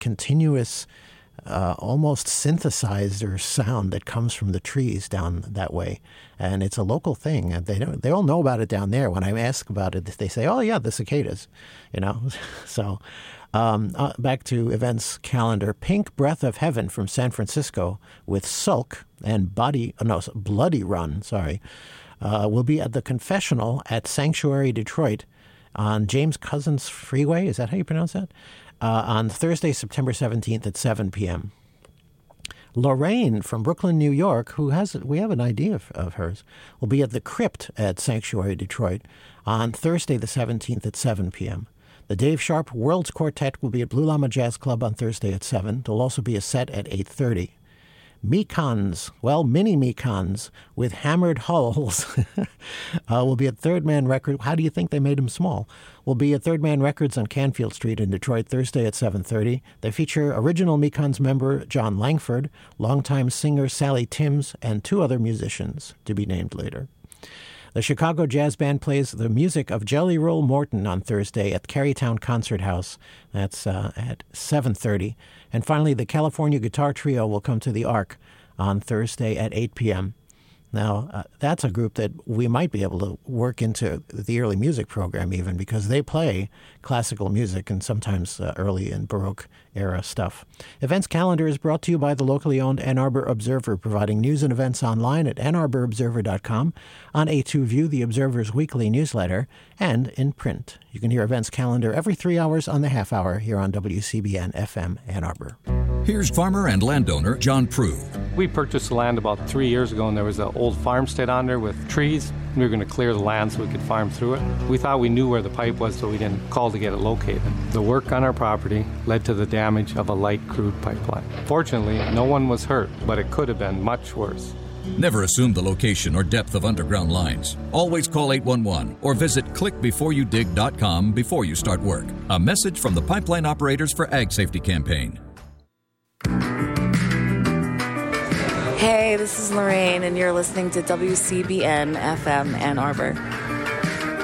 continuous, almost synthesizer sound that comes from the trees down that way. And it's a local thing. And they all know about it down there. When I ask about it, they say, oh, yeah, the cicadas, So back to events calendar. Pink Breath of Heaven from San Francisco with Sulk and Bloody Run, will be at the Confessional at Sanctuary Detroit on James Cousins Freeway. Is that how you pronounce that? On Thursday, September 17th at 7 p.m. Lorraine from Brooklyn, New York, we have an idea of hers, will be at the Crypt at Sanctuary Detroit on Thursday, the 17th at 7 p.m. The Dave Sharp Worlds Quartet will be at Blue Llama Jazz Club on Thursday at 7. There'll also be a set at 8:30. Mekons, mini Mekons with hammered hulls will be at Third Man Records. How do you think they made them small? Will be at Third Man Records on Canfield Street in Detroit Thursday at 7:30. They feature original Mekons member John Langford, longtime singer Sally Timms, and 2 other musicians to be named later. The Chicago Jazz Band plays the music of Jelly Roll Morton on Thursday at Carytown Concert House. That's at 7:30. And finally, the California Guitar Trio will come to the Arc on Thursday at 8 p.m. Now, that's a group that we might be able to work into the early music program even, because they play classical music and sometimes early and Baroque era stuff. Events calendar is brought to you by the locally owned Ann Arbor Observer, providing news and events online at AnnArborObserver.com, on A2View, the Observer's weekly newsletter, and in print. You can hear events calendar every 3 hours on the half hour here on WCBN FM Ann Arbor. Here's farmer and landowner John Prue. We purchased the land about 3 years ago, and there was an old farmstead on there with trees. We were going to clear the land so we could farm through it. We thought we knew where the pipe was, so we didn't call to get it located. The work on our property led to the damage of a light crude pipeline. Fortunately, no one was hurt, but it could have been much worse. Never assume the location or depth of underground lines. Always call 811 or visit clickbeforeyoudig.com before you start work. A message from the Pipeline Operators for Ag Safety campaign. Hey, this is Lorraine, and you're listening to WCBN FM Ann Arbor.